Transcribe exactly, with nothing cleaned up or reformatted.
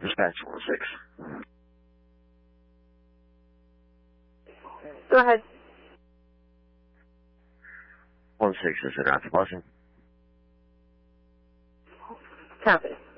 Dispatch one six. Go ahead. one six is an after Boston. Copy.